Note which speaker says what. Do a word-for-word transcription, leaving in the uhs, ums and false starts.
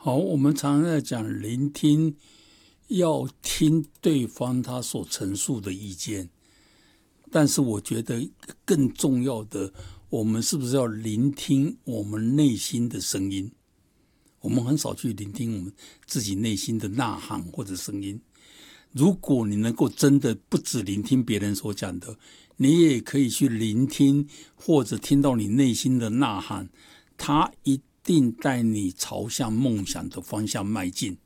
Speaker 1: 好，我们常常在讲聆听，要听对方他所陈述的意见，但是我觉得更重要的，我们是不是要聆听我们内心的声音？我们很少去聆听我们自己内心的呐喊或者声音。如果你能够真的不只聆听别人所讲的，你也可以去聆听或者听到你内心的呐喊，它一定带你朝向梦想的方向迈进。